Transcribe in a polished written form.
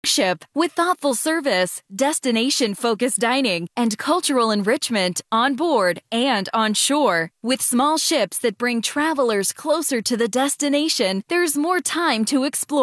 Ship with thoughtful service, destination-focused dining, and cultural enrichment on board and on shore. With small ships that bring travelers closer to the destination, there's more time to explore.